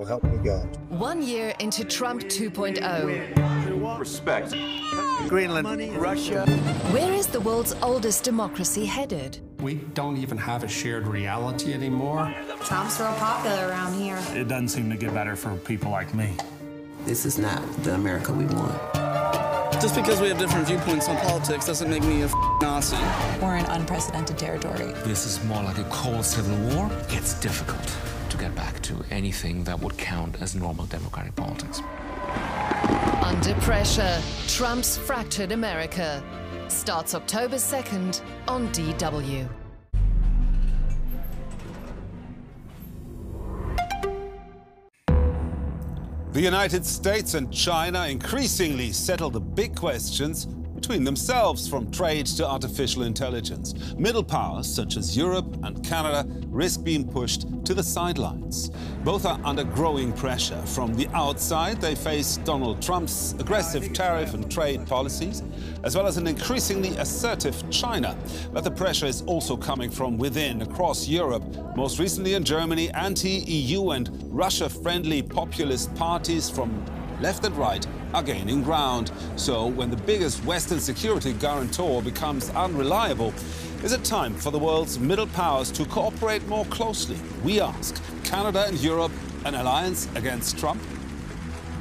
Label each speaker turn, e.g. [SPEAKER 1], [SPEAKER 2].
[SPEAKER 1] So help me God.
[SPEAKER 2] 1 year into Trump 2.0.
[SPEAKER 3] Respect.
[SPEAKER 1] Greenland, Russia.
[SPEAKER 2] Where is the world's oldest democracy headed?
[SPEAKER 4] We don't even have a shared reality anymore.
[SPEAKER 5] Trump's real popular around here.
[SPEAKER 6] It doesn't seem to get better for people like me.
[SPEAKER 7] This is not the America we want.
[SPEAKER 8] Just because we have different viewpoints on politics doesn't make me a Nazi.
[SPEAKER 5] We're in unprecedented territory.
[SPEAKER 9] This is more like a cold civil war. It's difficult to get back to anything that would count as normal democratic politics.
[SPEAKER 2] Under pressure, Trump's fractured America. Starts October 2nd on DW.
[SPEAKER 10] The United States and China increasingly settle the big questions between themselves, from trade to artificial intelligence. Middle powers such as Europe and Canada risk being pushed to the sidelines. Both are under growing pressure. From the outside, they face Donald Trump's aggressive tariff and trade policies, as well as an increasingly assertive China. But the pressure is also coming from within, across Europe. Most recently in Germany, anti-EU and Russia-friendly populist parties from left and right are gaining ground. So when the biggest Western security guarantor becomes unreliable, is it time for the world's middle powers to cooperate more closely? We ask. Canada and Europe, an alliance against Trump?